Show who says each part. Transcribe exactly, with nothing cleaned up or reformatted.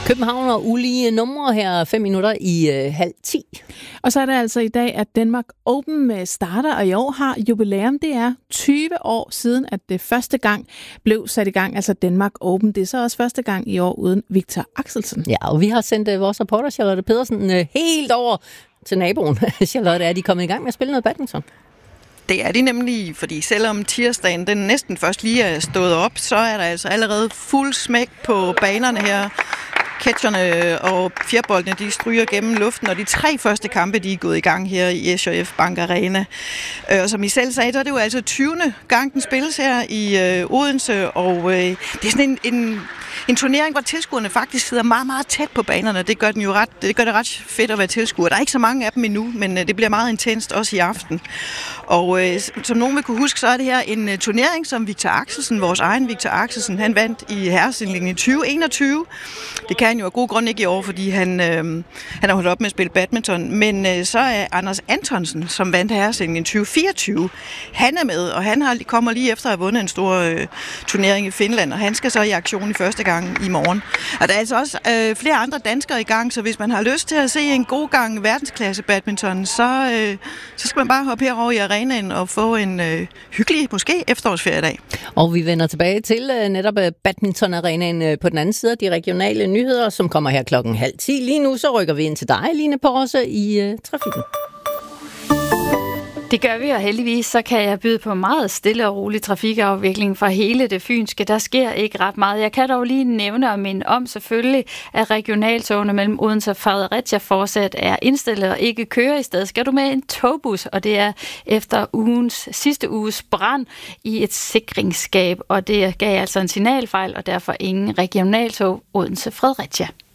Speaker 1: København og ulige numre her, fem minutter i øh, halv ti.
Speaker 2: Og så er det altså i dag, at Danmark Open starter, og i år har jubilæum. Det er tyve år siden, at det første gang blev sat i gang, altså Danmark Open. Det er så også første gang i år uden Victor Axelsen.
Speaker 1: Ja, og vi har sendt øh, vores reporter Charlotte Pedersen øh, helt over til naboen. Charlotte, er de kommet i gang med at spille noget badminton?
Speaker 3: Det er de nemlig, fordi selvom tirsdagen den næsten først lige er stået op, så er der altså allerede fuld smæk på banerne her. Catcherne og fjerboldene, de stryger gennem luften, og de tre første kampe, de er gået i gang her i S J F Bank Arena. Og som I selv sagde, så er det jo altså tyvende gang, den spilles her i øh, Odense, og øh, det er sådan en, en, en turnering, hvor tilskuerne faktisk sidder meget, meget tæt på banerne. Det gør, den jo ret, det gør det ret fedt at være tilskuer. Der er ikke så mange af dem endnu, men øh, det bliver meget intenst også i aften. Og øh, som nogen vil kunne huske, så er det her en uh, turnering, som Victor Axelsen, vores egen Victor Axelsen, han vandt i herresindlingen i tyve enogtyve. Det kan han jo af god grund ikke i år, fordi han, øh, han har holdt op med at spille badminton. Men øh, så er Anders Antonsen, som vandt herresindlingen i tyve fireogtyve, han er med, og han har, kommer lige efter at have vundet en stor øh, turnering i Finland, og han skal så i aktion i første gang i morgen. Og der er altså også øh, flere andre danskere i gang, så hvis man har lyst til at se en god gang verdensklasse badminton, så, øh, så skal man bare hoppe herover i arenaen og få en øh, hyggelig, måske efterårsferiedag.
Speaker 1: Og vi vender tilbage til øh, netop badminton-arenaen øh, på den anden side af de regionale nyheder, som kommer her klokken halv ti. Lige nu så rykker vi ind til dig, Line Porse, i øh, trafikken.
Speaker 4: Det gør vi, og heldigvis så kan jeg byde på meget stille og rolig trafikafvikling fra hele det fynske. Der sker ikke ret meget. Jeg kan dog lige nævne og minde om selvfølgelig, at regionaltogene mellem Odense og Fredericia fortsat er indstillet og ikke kører i stedet. Skal du med en togbus, og det er efter ugens, sidste uges brand i et sikringsskab, og det gav altså en signalfejl, og derfor ingen regionaltog Odense Fredericia.